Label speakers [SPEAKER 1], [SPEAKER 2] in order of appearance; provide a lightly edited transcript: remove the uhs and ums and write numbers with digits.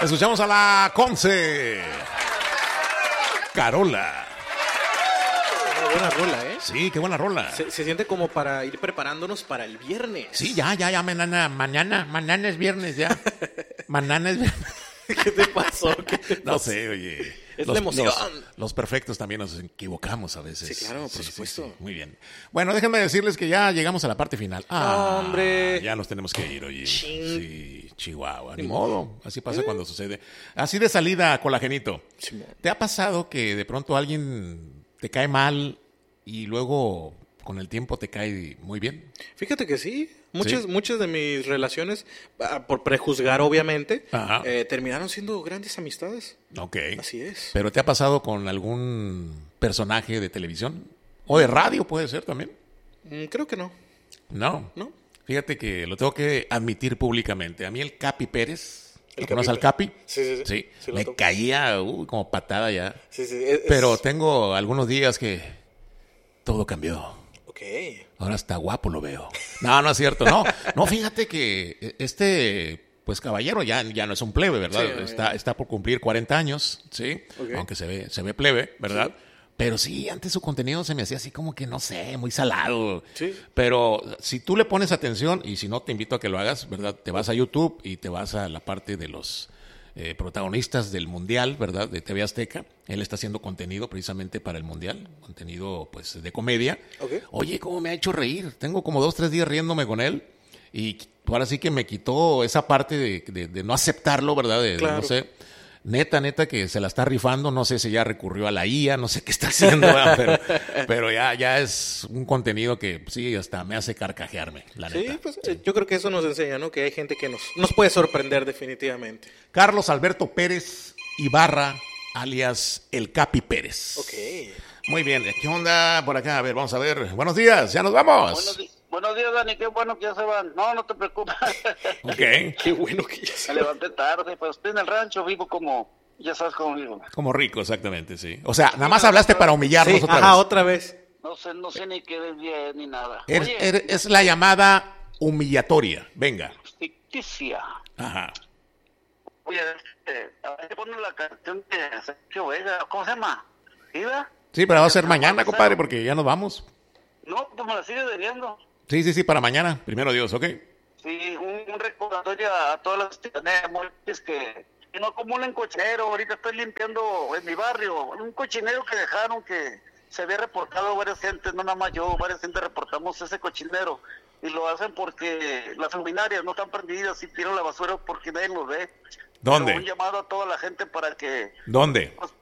[SPEAKER 1] Escuchamos a la Conce. Carola.
[SPEAKER 2] Qué buena rola, ¿eh?
[SPEAKER 1] Sí, qué buena rola.
[SPEAKER 2] Se siente como para ir preparándonos para el viernes.
[SPEAKER 1] Sí, ya, mañana es viernes ya. Mañana es viernes.
[SPEAKER 2] ¿Qué te pasó?
[SPEAKER 1] No sé, oye.
[SPEAKER 2] Es la emoción.
[SPEAKER 1] Los perfectos también nos equivocamos a veces.
[SPEAKER 2] Sí, claro, por supuesto.
[SPEAKER 1] Sí. Muy bien. Bueno, déjenme decirles que ya llegamos a la parte final.
[SPEAKER 2] ¡Hombre!
[SPEAKER 1] Ya nos tenemos que ir, oye. Sí, Chihuahua. Ni
[SPEAKER 2] Ni
[SPEAKER 1] modo. Así pasa cuando sucede. Así de salida, Colagenito.
[SPEAKER 2] Sí.
[SPEAKER 1] ¿Te ha pasado que de pronto alguien te cae mal y luego con el tiempo te cae muy bien?
[SPEAKER 2] Fíjate que sí. Muchas de mis relaciones, por prejuzgar obviamente, terminaron siendo grandes amistades.
[SPEAKER 1] Ok.
[SPEAKER 2] Así es.
[SPEAKER 1] ¿Pero te ha pasado con algún personaje de televisión? ¿O de radio puede ser también?
[SPEAKER 2] Creo que no.
[SPEAKER 1] No.
[SPEAKER 2] ¿No?
[SPEAKER 1] Fíjate que lo tengo que admitir públicamente. A mí el Capi Pérez,
[SPEAKER 2] ¿El
[SPEAKER 1] ¿lo conoces al
[SPEAKER 2] Capi?
[SPEAKER 1] Capi?
[SPEAKER 2] Sí.
[SPEAKER 1] Sí,
[SPEAKER 2] lo
[SPEAKER 1] me
[SPEAKER 2] topo.
[SPEAKER 1] caía como patada ya.
[SPEAKER 2] Sí.
[SPEAKER 1] Pero tengo algunos días que todo cambió.
[SPEAKER 2] Ok.
[SPEAKER 1] Ahora está guapo, lo veo. No es cierto, no, fíjate que pues caballero ya no es un plebe, ¿verdad?
[SPEAKER 2] Sí,
[SPEAKER 1] está por cumplir 40 años, ¿sí?
[SPEAKER 2] Okay.
[SPEAKER 1] Aunque se ve plebe, ¿verdad? Sí. Pero sí, antes su contenido se me hacía así como que, no sé, muy salado.
[SPEAKER 2] Sí.
[SPEAKER 1] Pero si tú le pones atención, y si no, te invito a que lo hagas, ¿verdad? Te vas a YouTube y te vas a la parte de los protagonistas del Mundial, ¿verdad? De TV Azteca. Él está haciendo contenido precisamente para el Mundial, contenido pues de comedia.
[SPEAKER 2] Okay.
[SPEAKER 1] Oye, cómo me ha hecho reír. Tengo como 2-3 días riéndome con él y ahora sí que me quitó esa parte de no aceptarlo, ¿verdad?
[SPEAKER 2] Claro.
[SPEAKER 1] No sé, neta que se la está rifando. No sé si ya recurrió a la IA, no sé qué está haciendo, ¿verdad? pero ya es un contenido que sí, hasta me hace carcajearme, la neta.
[SPEAKER 2] Sí, pues yo creo que eso nos enseña, ¿no? Que hay gente que nos puede sorprender definitivamente.
[SPEAKER 1] Carlos Alberto Pérez Ibarra, alias el Capi Pérez.
[SPEAKER 2] Ok.
[SPEAKER 1] Muy bien, ¿qué onda por acá? A ver, vamos a ver. Buenos días, ya nos vamos.
[SPEAKER 3] Buenos días, Dani, qué bueno que ya se van. No te preocupes.
[SPEAKER 1] Ok.
[SPEAKER 2] Qué bueno que ya se
[SPEAKER 3] Me levanté tarde, pues estoy en el rancho, vivo como, ya sabes cómo vivo.
[SPEAKER 1] Como rico, exactamente, sí. O sea, nada más hablaste para humillarnos
[SPEAKER 2] Sí,
[SPEAKER 1] otra vez.
[SPEAKER 2] otra vez.
[SPEAKER 3] No sé ni qué día ni nada.
[SPEAKER 1] Es la llamada humillatoria. Venga.
[SPEAKER 3] Ficticia.
[SPEAKER 1] Ajá.
[SPEAKER 3] Oye, a ver, ponen la canción de Sergio Vega, ¿cómo se llama? ¿Iba?
[SPEAKER 1] Sí, pero va a ser mañana, compadre, porque ya nos vamos.
[SPEAKER 3] No, pues me la sigue debiendo.
[SPEAKER 1] Sí, para mañana. Primero Dios, ¿ok?
[SPEAKER 3] Sí, un recordatorio a todas las ciudadanas que no acumulen cochinero. Ahorita estoy limpiando en mi barrio un cochinero que dejaron que se había reportado varias gentes, no nada más yo, varias gentes reportamos ese cochinero. Y lo hacen porque las luminarias no están prendidas y tiran la basura porque nadie los ve.
[SPEAKER 1] ¿Dónde?
[SPEAKER 3] Pero un llamado a toda la gente para que
[SPEAKER 1] ¿Dónde?
[SPEAKER 3] pues,